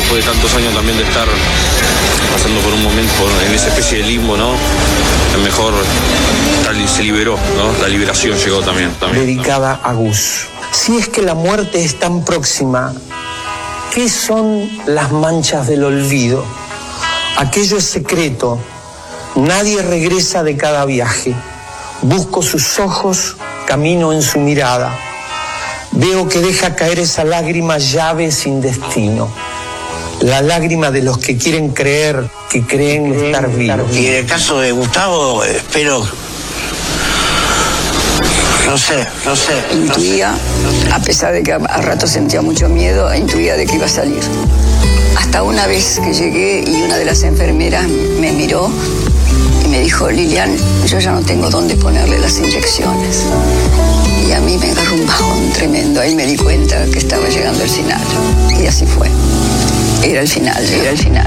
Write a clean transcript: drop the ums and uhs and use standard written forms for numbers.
después de tantos años también de estar pasando por un momento en esa especie de limbo, ¿no? El mejor se liberó, ¿no? La liberación llegó también. Dedicada a Gus. Si es que la muerte es tan próxima, ¿qué son las manchas del olvido? Aquello es secreto. Nadie regresa de cada viaje. Busco sus ojos, camino en su mirada. Veo que deja caer esa lágrima llave sin destino. La lágrima de los que quieren creer, que creen estar vivos. Y en el caso de Gustavo, espero... No sé. Intuía, a pesar de que a rato sentía mucho miedo, intuía de que iba a salir. Hasta una vez que llegué y una de las enfermeras me miró y me dijo: Lilian, yo ya no tengo dónde ponerle las inyecciones. Y a mí me agarró un bajón tremendo. Ahí me di cuenta que estaba llegando el final. Y así fue. Era el final.